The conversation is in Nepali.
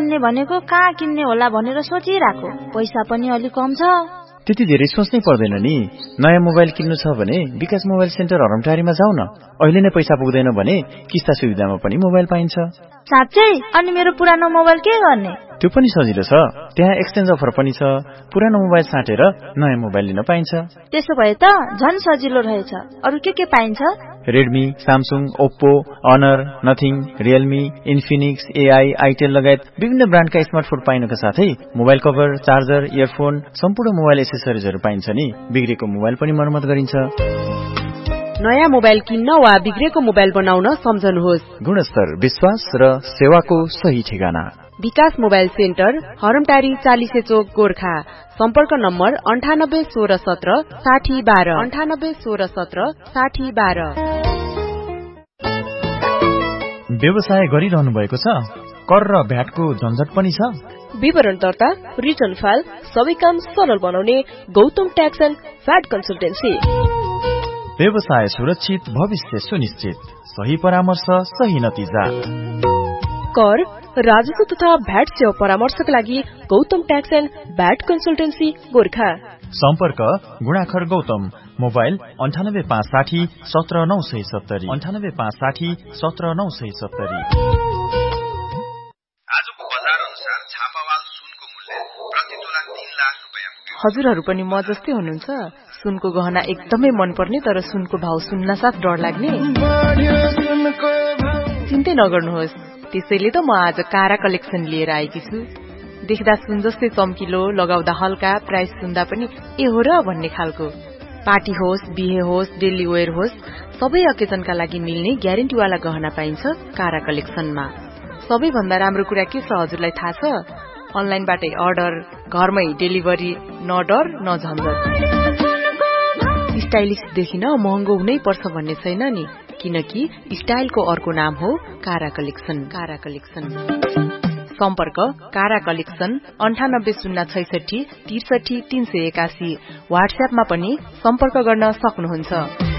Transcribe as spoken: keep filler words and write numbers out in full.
किन्ने भनेको कहाँ किन्ने होला भनेर सोचिरहेको। पैसा पनि अलि कम छ। त्यति धेरै सोच्नै पर्दैन नि। नयाँ मोबाइल किन्नु छ भने विकास मोबाइल सेन्टर हरमटारीमा जाऊ न। अहिले नै पैसा पुग्दैन भने किस्ता सुविधामा पनि मोबाइल पाइन्छ। साँच्चै? अनि मेरो पुरानो मोबाइल के गर्ने? त्यो पनि सजिलो छ। त्यहाँ एक्सचेन्ज अफर पनि छ। पुरानो मोबाइल साटेर नयाँ मोबाइल लिन पाइन्छ। त्यसो भए त झन् सजिलो रहेछ। अरु के के पाइन्छ? Redmi, Samsung, Oppo, honour, nothing, Realme, Infinix, AI, Itel लगायत विभिन्न ब्रान्डका स्मार्टफोन पाइनुका साथै मोबाइल कभर, चार्जर, इयरफोन, सम्पूर्ण मोबाइल एसेसरिजहरू पाइन्छ नि। बिग्रेको मोबाइल पनि मर्मत गरिन्छ। नयाँ मोबाइल किन्न वा बिग्रेको मोबाइल बनाउन सम्झनुहोस्। गुणस्तर, विश्वास र सेवाको सही ठेगाना विकास मोबाइल सेन्टर, हरमटारी चालिसे चोक, गोर्खा। सम्पर्क नम्बर अन्ठानब्बे सोह्र सत्र साठी बाह्र अन्ठानब्बे सोह्र सत्र साठी बाह्र। व्यवसाय गरिरहनु भएको छ? कर र भ्याटको झन्झट पनि छ? विवरण दर्ता, रिटर्न फाइल सबै काम सरल बनाउने Gautam tax and VAT consultancy. व्यवसाय सुरक्षित, भविष्य सुनिश्चित। सही परामर्श, सही नतिजा। कर, राजस्व तथा भ्याट सेवा परामर्शका लागि Gautam tax and VAT consultancy, Gorkha. सम्पर्क गुणाखर गौतम। मोबाइल अन्ठानब्बे पाँच साठी सत्र नौ सय सत्तरी अन्ठानब्बे पाँच साठी सत्र नौ सय सत्तरी। आजको बजार अनुसार छापावाल सुनको मूल्य प्रति तोला तीन लाख रुपैयाँ पुग्यो। हजुरहरू पनि म जस्तै हुनुहुन्छ? सुनको गहना एकदमै मनपर्ने तर सुनको भाव सुन्न साथ डर लाग्ने? चिन्तै नगर्नुहोस्। त्यसैले त म आज कारा कलेक्सन लिएर आएकी छु। देख्दा सुन जस्तै चम्किलो, लगाउँदा हल्का, प्राइस सुन्दा पनि ए हो र भन्ने खालको। पार्टी होस्, बिहे होस्, डेली वेयर होस्, सबै अकेजनका लागि मिल्ने ग्यारेन्टीवाला गहना पाइन्छ कारा कलेक्सनमा। सबैभन्दा राम्रो कुरा के छ हजुरलाई थाहा छ? अनलाइनबाटै अर्डर, घरमै डेलिभरी, न डर न झन्झट। स्टाइलिश देखिन महँगो हुनै पर्छ भन्ने छैन नि, किनकि स्टाइलको अर्को नाम हो कारा कलेक्सन। कारा कलेक्सन। सम्पर्क कारा कलेक्सन अन्ठानब्बे शून्य छैसठी त्रिसठी तीन सय एकासी। व्हाट्सएपमा पनि सम्पर्क गर्न सक्नुहुन्छ।